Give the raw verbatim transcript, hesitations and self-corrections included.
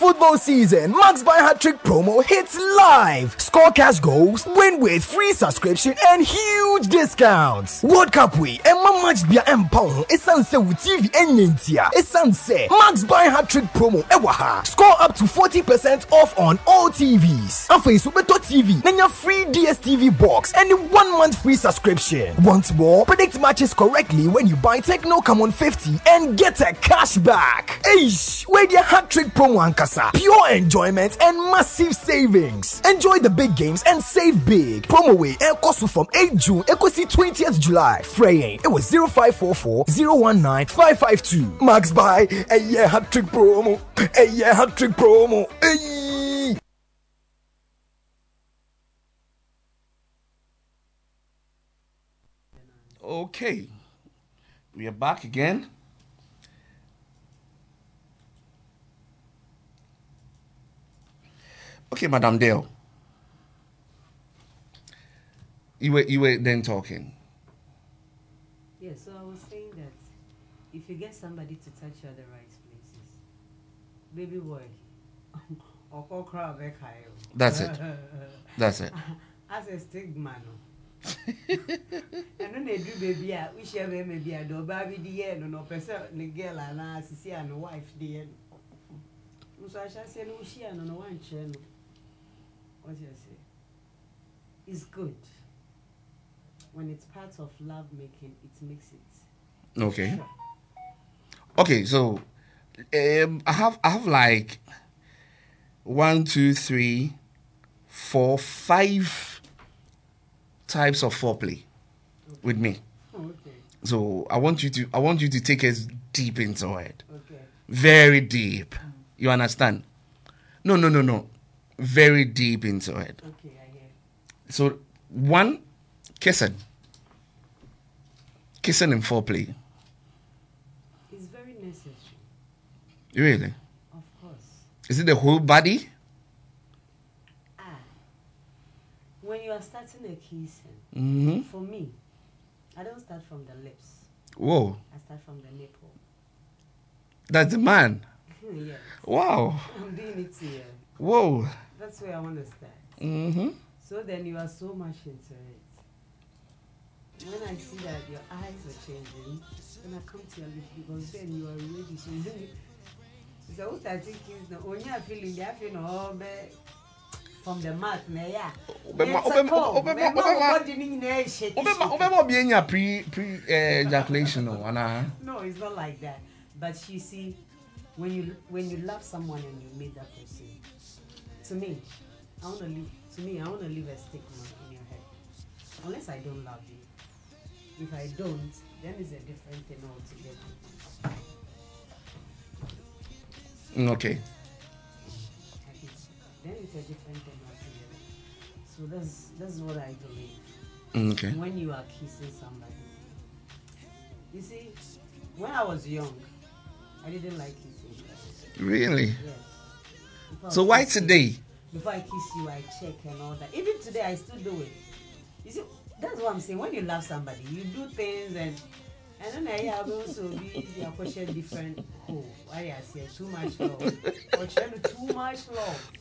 football season, Max Buy Hat Trick promo hits live. Score cash goals, win with free subscription and huge discounts. World Cup way, Emma Match Bia Empong, Esanse with T V Enyentia, Esanse, Max Buy Hat Trick promo, Ewaha. Score up to forty percent off on all T Vs. Afe Subeto T V, Nanya free D S T V box and a one month free subscription. Once more, predict matches correctly when you buy Techno Camon fifty and get a cash back. Eish, where the Hat Trick promo ankasa. Pure enjoyment and massive savings. Enjoy the big games and save big. Promo way air cost from eighth June, Ekosi twentieth July. Fraying, it was zero five four four zero one nine five five two. Max Buy, a year Hat Trick promo. A year Hat Trick promo. Hey. Okay, we are back again. Okay, Madam Dale, you were you were then talking. Yes, so I was saying that if you get somebody to touch you at the right places, baby boy, or crowd, that's it. That's it. As a stigma, no. And when they do baby, we share maybe a do baby the no person the girl and I see and wife the end. So I shall say no she and no one channel. What you say? It's good. When it's part of love making, it makes it. Okay. Sure. Okay, so um, I have I have like one, two, three, four, five types of foreplay with me. Okay. So I want you to I want you to take us deep into it. Okay. Very deep. You understand? No, no, no, no. Very deep into it. Okay, I hear. So one, kissing. Kissing in foreplay. It's very necessary. Really? Of course. Is it the whole body? Ah. When you are starting a kissing, Mm-hmm. for me, I don't start from the lips. Whoa. I start from the nipple. That's the man. Yes. Wow. I'm doing it here. Whoa. That's where I want to start. Mm-hmm. So then you are so much into it. When I see that your eyes are changing, then I come to your lips because then you are ready to. So what I think is the only feeling they feel no from the mouth, yeah. Obema, obema, obema, obema, obema, being a pre pre ejaculation, or no, it's not like that. But you see, when you when you love someone and you meet that person, to me, I want to leave. To me, I want to leave a stigma in your head. Unless I don't love you. If I don't, then it's a different thing altogether. Okay. Then it's a different thing altogether. So that's that's what I believe. Okay. When you are kissing somebody, you see, when I was young, I didn't like kissing. Really? Yes. So why today? Before I kiss you, I check and all that. Even today, I still do it. You see, that's what I'm saying. When you love somebody, you do things and and then I have also be your question different. Oh, why I say too much love? Or too much love?